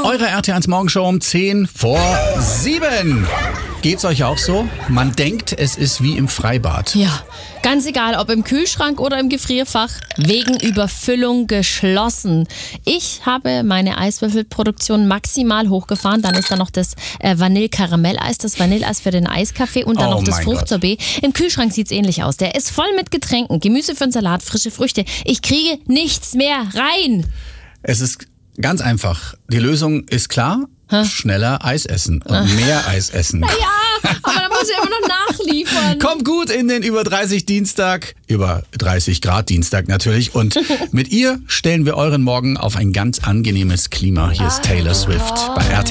Eure RT1 Morgenshow um 6:50. Geht's euch auch so? Man denkt, es ist wie im Freibad. Ja, ganz egal, ob im Kühlschrank oder im Gefrierfach, wegen Überfüllung geschlossen. Ich habe meine Eiswürfelproduktion maximal hochgefahren. Dann ist da noch das Vanille-Karamelleis, das Vanilleeis für den Eiskaffee und dann Oh noch das mein Fruchtsorbet. Im Kühlschrank sieht's ähnlich aus. Der ist voll mit Getränken, Gemüse für den Salat, frische Früchte. Ich kriege nichts mehr rein. Es ist ganz einfach. Die Lösung ist klar. Schneller Eis essen und mehr Eis essen. Ja, aber da muss ich immer noch nachliefern. Kommt gut in den über 30 Dienstag, über 30 Grad Dienstag natürlich. Und mit ihr stellen wir euren Morgen auf ein ganz angenehmes Klima. Hier ist Taylor Swift bei RT.